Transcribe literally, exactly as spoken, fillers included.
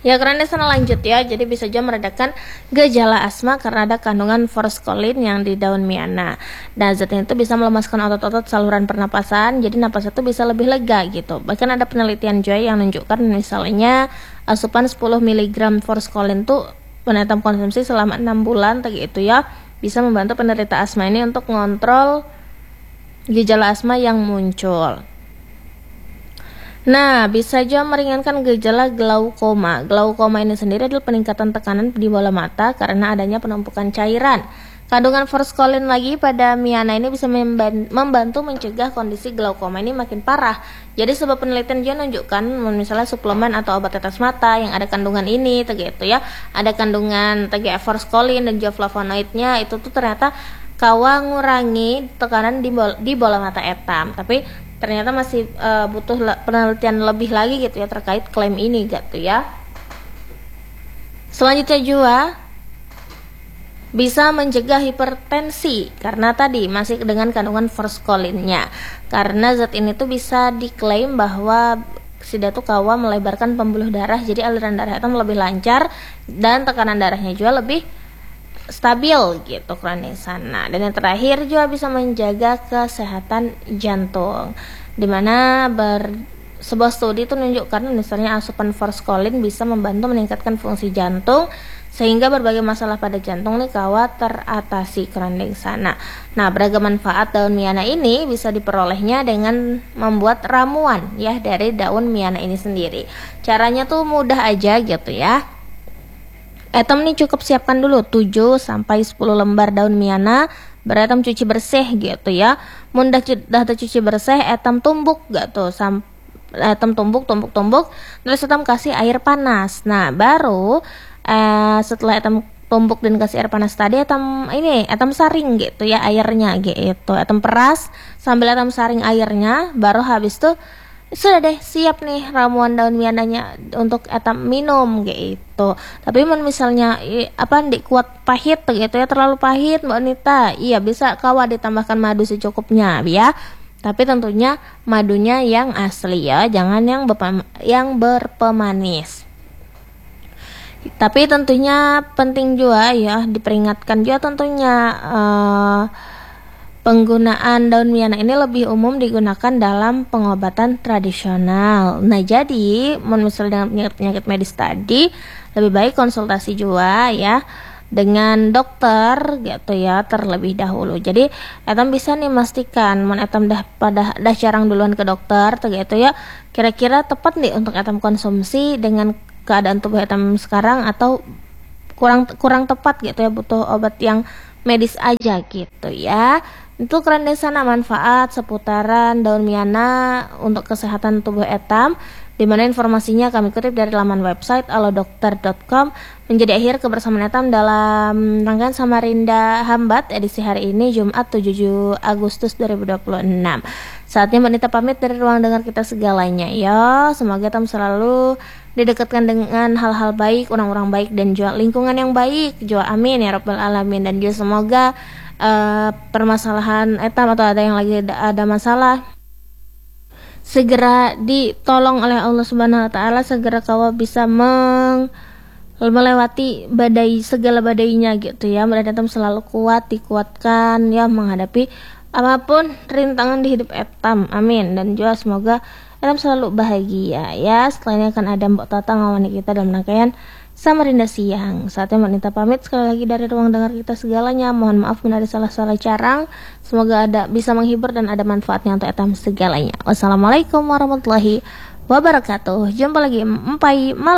Ya, karena sana lanjut ya. Jadi bisa juga meredakan gejala asma karena ada kandungan forskolin yang di daun miana. Dan zat ini tuh bisa melemaskan otot-otot saluran pernapasan, jadi napas itu bisa lebih lega gitu. Bahkan ada penelitian juga yang menunjukkan misalnya asupan sepuluh miligram forskolin tuh penetam konsumsi selama enam bulan gitu ya, bisa membantu penderita asma ini untuk mengontrol gejala asma yang muncul. Nah, bisa juga meringankan gejala glaukoma. Glaukoma ini sendiri adalah peningkatan tekanan di bola mata karena adanya penumpukan cairan. Kandungan forskolin lagi pada miana ini bisa membantu mencegah kondisi glaukoma ini makin parah. Jadi sebab penelitian juga menunjukkan misalnya suplemen atau obat tetes mata yang ada kandungan ini gitu ya, ada kandungan T G F forskolin dan juga flavonoidnya, itu tuh ternyata kawa ngurangi tekanan di bola, di bola mata etam. Tapi ternyata masih uh, butuh le- penelitian lebih lagi gitu ya terkait klaim ini gitu ya. Selanjutnya juga bisa mencegah hipertensi karena tadi masih dengan kandungan forskolinnya. Karena zat ini tuh bisa diklaim bahwa sida tuh kawa melebarkan pembuluh darah, jadi aliran darah itu lebih lancar dan tekanan darahnya juga lebih stabil gitu kronis sana. Dan yang terakhir juga bisa menjaga kesehatan jantung, dimana ber sebuah studi itu menunjukkan misalnya asupan forskolin bisa membantu meningkatkan fungsi jantung sehingga berbagai masalah pada jantung nih kawa teratasi kronis sana. Nah, beragam manfaat daun miana ini bisa diperolehnya dengan membuat ramuan ya dari daun miana ini sendiri. Caranya tuh mudah aja gitu ya. Etam nih cukup siapkan dulu tujuh sampai sepuluh lembar daun miana, beretam cuci bersih gitu ya. Mun dah cuci bersih, etam tumbuk gitu. Sam etam tumbuk tumbuk tumbuk terus etam kasih air panas. Nah, baru eh, setelah etam tumbuk dan kasih air panas tadi, etam ini etam saring gitu ya airnya gitu. Etam peras sambil etam saring airnya, baru habis tuh sudah deh siap nih ramuan daun miananya untuk etam minum gitu. Tapi misalnya i, apa di kuat pahit gitu ya, terlalu pahit Mbak Nita, iya bisa kawa ditambahkan madu secukupnya ya. Tapi tentunya madunya yang asli ya, jangan yang bepam, yang berpemanis. Tapi tentunya penting juga ya diperingatkan juga tentunya uh, penggunaan daun miana ini lebih umum digunakan dalam pengobatan tradisional. Nah, jadi misalnya dengan penyakit medis tadi lebih baik konsultasi juga ya dengan dokter gitu ya terlebih dahulu. Jadi etam bisa nih memastikan mun etam dah pada dah carang duluan ke dokter gitu ya, kira-kira tepat nih untuk etam konsumsi dengan keadaan tubuh etam sekarang atau kurang kurang tepat gitu ya, butuh obat yang medis aja gitu ya. Itu keren deh sana manfaat seputaran daun miana untuk kesehatan tubuh etam, di mana informasinya kami kutip dari laman website alodokter dot com. Menjadi akhir kebersamaan etam dalam rangkaian Samarinda Hambat edisi hari ini Jumat tujuh Agustus dua ribu dua puluh enam. Saatnya Mbak Nita pamit dari ruang dengar kita segalanya ya. Semoga etam selalu didekatkan dengan hal-hal baik, orang-orang baik dan juga lingkungan yang baik. Juga amin ya rabbal alamin. Dan juga semoga Uh, permasalahan etam atau ada yang lagi ada, ada masalah segera ditolong oleh Allah Subhanahu wa taala, segera kawa bisa meng, melewati badai segala badainya gitu ya. Mereka etam selalu kuat, dikuatkan ya menghadapi apapun rintangan di hidup etam. Amin. Dan juga semoga etam selalu bahagia ya. Setelah ini akan ada Mbak Tata ngawani kita dalam rangkaian Samarinda Siang. Saatnya Mbak Nita pamit sekali lagi dari ruang dengar kita segalanya. Mohon maaf bila ada salah-salah carang. Semoga ada bisa menghibur dan ada manfaatnya untuk etam segalanya. Wassalamualaikum warahmatullahi wabarakatuh. Jumpa lagi empai malam.